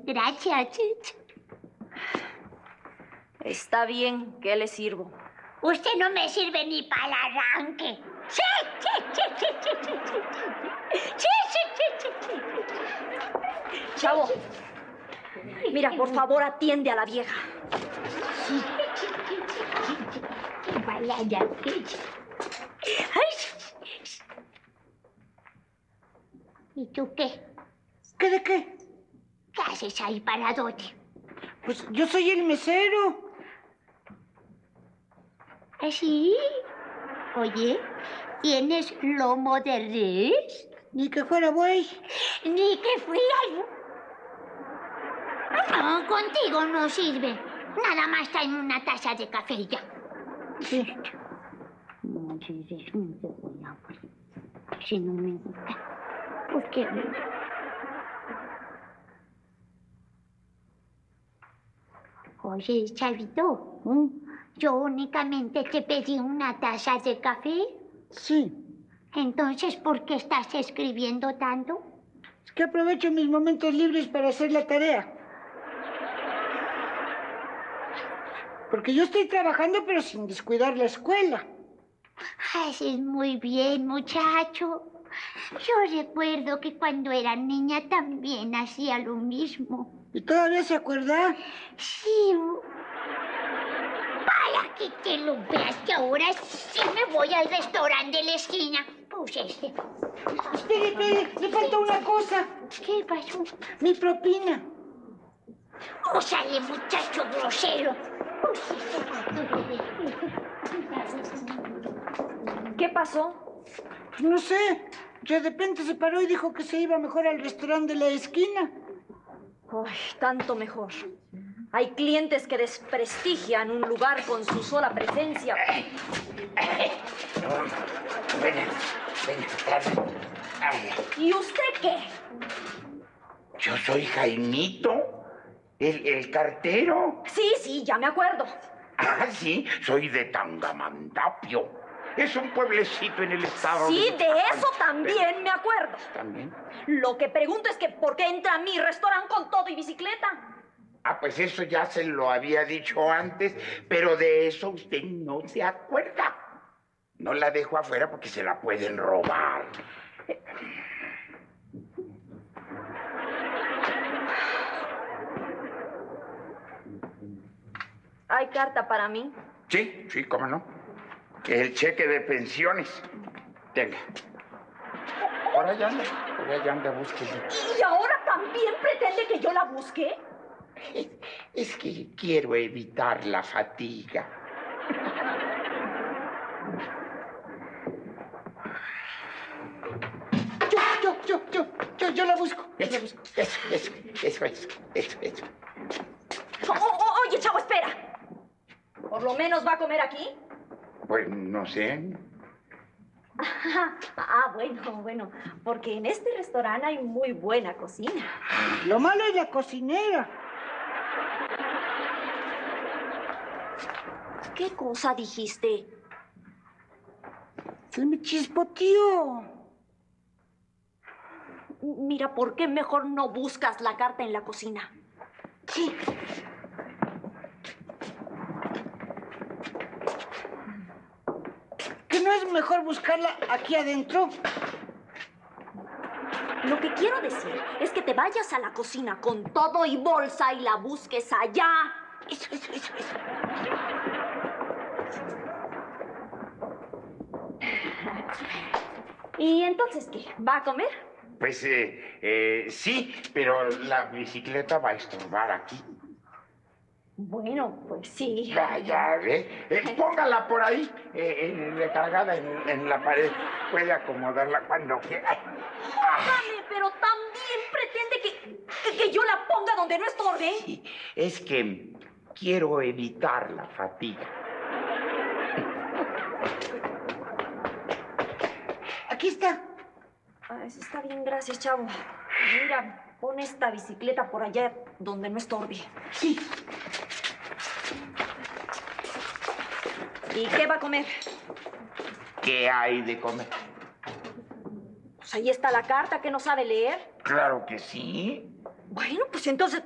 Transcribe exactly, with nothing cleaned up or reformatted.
Gracias. Está bien, ¿qué le sirvo? Usted no me sirve ni para el arranque. Sí, sí, sí, sí, sí, sí, sí, sí, sí, sí, sí, sí. Chavo, mira, por favor, atiende a la vieja. Sí, sí, sí, sí, sí. Vaya, ya, sí. Ay. ¿Y tú qué? ¿Qué de qué? ¿Qué haces ahí paradote? Pues yo soy el mesero. ¿Así? Oye, ¿tienes lomo de res? Ni que fuera buey. Ni que fuera. No, contigo no sirve. Nada más traen una taza de café y ya. Sí. No, si es un poco de agua. Si no me gusta. ¿Por qué? Oye, Chavito, ¿Mm? yo únicamente te pedí una taza de café. Sí. Entonces, ¿por qué estás escribiendo tanto? Es que aprovecho mis momentos libres para hacer la tarea. Porque yo estoy trabajando, pero sin descuidar la escuela. Haces muy bien, muchacho. Yo recuerdo que cuando era niña también hacía lo mismo. ¿Y todavía se acuerda? Sí. Para que te lo veas, que ahora sí me voy al restaurante de la esquina. Pues este. Espere, espere, le falta una cosa. ¿Qué pasó? Mi propina. ¡Úsale, muchacho grosero! ¿Qué pasó? Pues no sé. De repente se paró y dijo que se iba mejor al restaurante de la esquina. Ay, tanto mejor. Hay clientes que desprestigian un lugar con su sola presencia. Buenas, buenas tardes. Ay, ¿Y usted qué? yo soy Jaimito, el, el cartero. Sí, sí, ya me acuerdo. Ah, sí, soy de Tangamandapio. Es un pueblecito en el estado Sí, de... de eso también me acuerdo. ¿También? Lo que pregunto es que ¿por qué entra a mi restaurante con todo y bicicleta? Ah, pues eso ya se lo había dicho antes, pero de eso usted no se acuerda. No la dejo afuera porque se la pueden robar. ¿Hay carta para mí? Sí, sí, cómo no. El cheque de pensiones. Tenga. Por allá anda, por allá anda, búsquelo. ¿Y ahora también pretende que yo la busque? Es, es que quiero evitar la fatiga. Yo, yo, yo, yo, yo, yo la busco. Yo la Eso, busco. eso, eso, eso, eso, eso, eso. O- o- oye, chavo, espera. ¿Por lo menos va a comer aquí? Pues no sé. Ah, bueno, bueno, porque en este restaurante hay muy buena cocina. Lo malo es la cocinera. ¿Qué cosa dijiste? Se me chispoteó. Mira, ¿por qué mejor no buscas la carta en la cocina? Sí. ¿Que no es mejor buscarla aquí adentro? Lo que quiero decir es que te vayas a la cocina con todo y bolsa y la busques allá. Eso, eso, eso, eso. ¿Y entonces qué? ¿Va a comer? Pues eh, eh, sí, pero la bicicleta va a estorbar aquí. Bueno, pues sí. Vaya, ¿ve? Eh, póngala por ahí, eh, eh, recargada en, en la pared. Puede acomodarla cuando quiera. Óigame, pero también pretende que, que, que yo la ponga donde no estorbe. Sí, es que quiero evitar la fatiga. Aquí está. Ah, eso está bien, gracias, chavo. Mira, pon esta bicicleta por allá donde no estorbe. Sí. ¿Y qué va a comer? ¿Qué hay de comer? Pues ahí está la carta, que no sabe leer. Claro que sí. Bueno, pues entonces,